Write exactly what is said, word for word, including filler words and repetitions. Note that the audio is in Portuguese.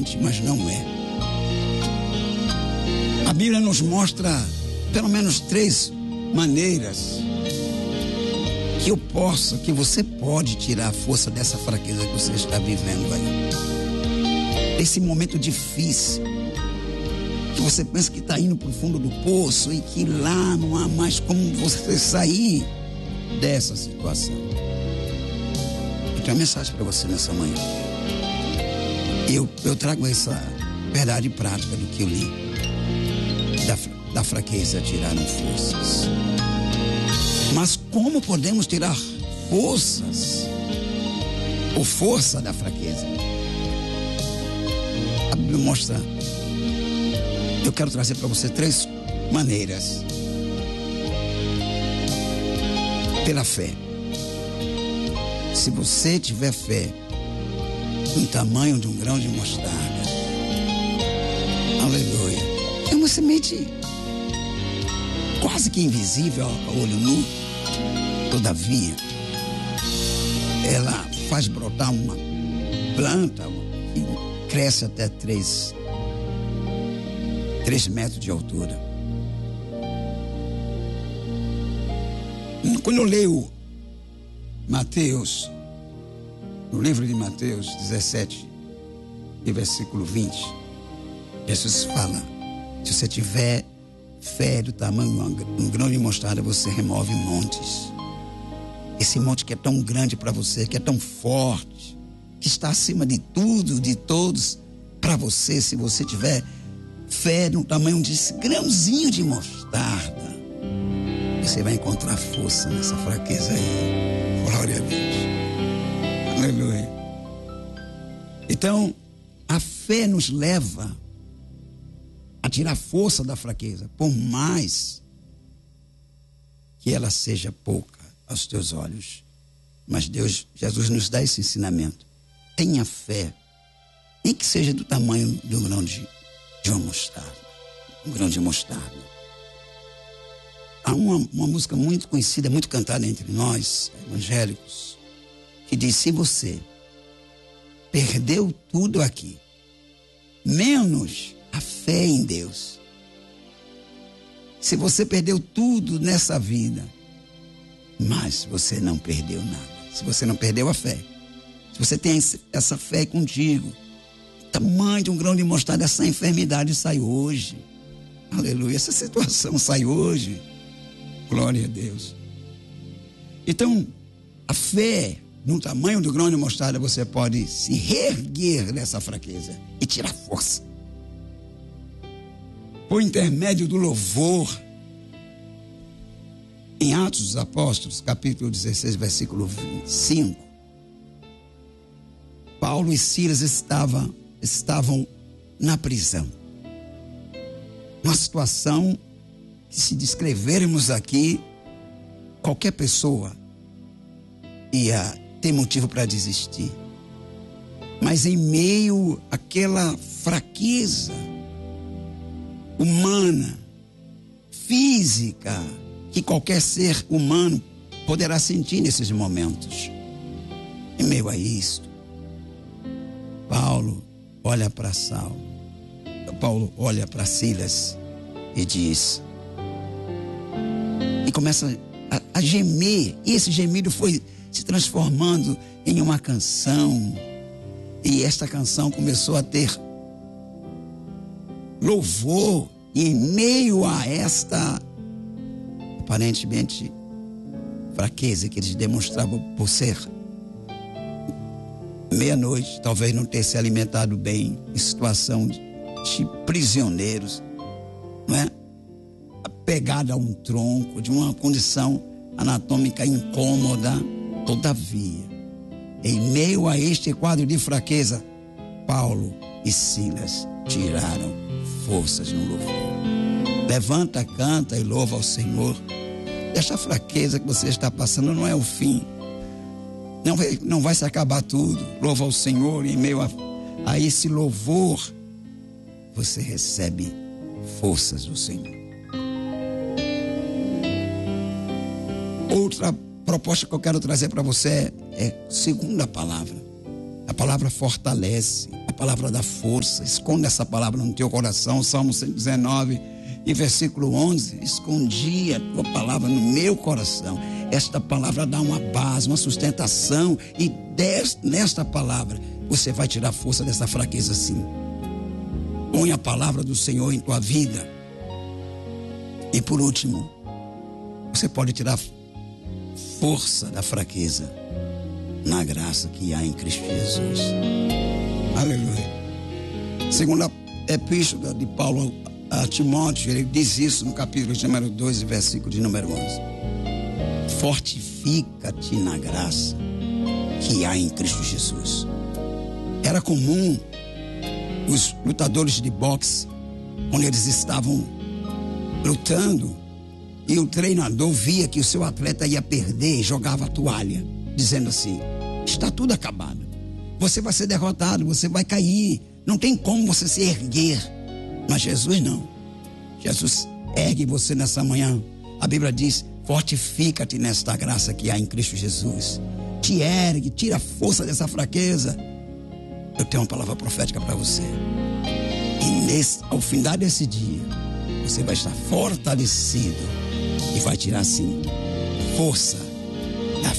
aparente, mas não é. A Bíblia nos mostra pelo menos três maneiras que eu posso, que você pode tirar a força dessa fraqueza que você está vivendo aí. Esse momento difícil, que você pensa que está indo para o fundo do poço e que lá não há mais como você sair dessa situação. Eu tenho uma mensagem para você nessa manhã. Eu, eu trago essa verdade prática do que eu li. Da, da fraqueza tiraram forças. Mas como podemos tirar forças ou força da fraqueza? A Bíblia mostra. Eu quero trazer para você três maneiras. Pela fé. Se você tiver fé no tamanho de um grão de mostarda, aleluia, é uma semente quase que invisível ao olho nu. Todavia, ela faz brotar uma planta que cresce até três, três metros de altura. Quando eu leio Mateus, no livro de Mateus dezessete, e versículo vinte, Jesus fala: se você tiver fé do tamanho de um grão de mostarda, você remove montes. Esse monte que é tão grande para você, que é tão forte, que está acima de tudo, de todos, para você, se você tiver fé no tamanho desse grãozinho de mostarda, você vai encontrar força nessa fraqueza aí. Glória a Deus. Aleluia. Então, a fé nos leva a tirar força da fraqueza, por mais que ela seja pouca aos teus olhos. Mas Deus, Jesus nos dá esse ensinamento. Tenha fé, nem que seja do tamanho de um grão de, de uma mostarda. Um grão de mostarda. Há uma, uma música muito conhecida, muito cantada entre nós, evangélicos, que diz: se você perdeu tudo aqui, menos a fé em Deus, se você perdeu tudo nessa vida, mas você não perdeu nada. Se você não perdeu a fé, se você tem essa fé contigo, tamanho de um grão de mostarda, essa enfermidade sai hoje. Aleluia, essa situação sai hoje. Glória a Deus. Então, a fé no tamanho do grão de mostarda, você pode se reerguer dessa fraqueza e tirar força. Por intermédio do louvor. Em Atos dos Apóstolos, capítulo dezesseis, versículo vinte e cinco, Paulo e Silas estavam, estavam na prisão. Uma situação que, se descrevermos aqui, qualquer pessoa ia ter motivo para desistir. Mas em meio àquela fraqueza humana, física, que qualquer ser humano poderá sentir nesses momentos, em meio a isto, Paulo olha para Saulo, Paulo olha para Silas e diz, e começa a, a gemer, e esse gemido foi se transformando em uma canção, e esta canção começou a ter louvor, e em meio a esta aparentemente fraqueza que eles demonstravam por ser meia-noite, talvez não ter se alimentado bem, em situação de, de prisioneiros, não é? Apegado a um tronco, de uma condição anatômica incômoda. Todavia, em meio a este quadro de fraqueza, Paulo e Silas tiraram forças no louvor. Levanta, canta e louva ao Senhor. Esta fraqueza que você está passando não é o fim. Não vai, não vai se acabar tudo. Louva ao Senhor, e em meio a, a esse louvor, você recebe forças do Senhor. Outra proposta que eu quero trazer para você é, é segunda palavra. A palavra fortalece. A palavra dá força. Esconde essa palavra no teu coração. Salmo cento e dezenove e versículo onze. Escondi a tua palavra no meu coração. Esta palavra dá uma base, uma sustentação. E desta, nesta palavra você vai tirar força dessa fraqueza, sim. Põe a palavra do Senhor em tua vida. E por último, você pode tirar força da fraqueza na graça que há em Cristo Jesus. Aleluia. Segundo a epístola de Paulo a Timóteo, ele diz isso no capítulo de número dois, versículo de número onze. Fortifica-te na graça que há em Cristo Jesus. Era comum os lutadores de boxe, quando eles estavam lutando, e o treinador via que o seu atleta ia perder, jogava a toalha, dizendo assim: está tudo acabado, você vai ser derrotado, você vai cair, não tem como você se erguer. Mas Jesus não. Jesus ergue você nessa manhã. A Bíblia diz: fortifica-te nesta graça que há em Cristo Jesus. Te ergue, tira a força dessa fraqueza. Eu tenho uma palavra profética para você. E nesse, ao final desse dia, você vai estar fortalecido e vai tirar, sim, força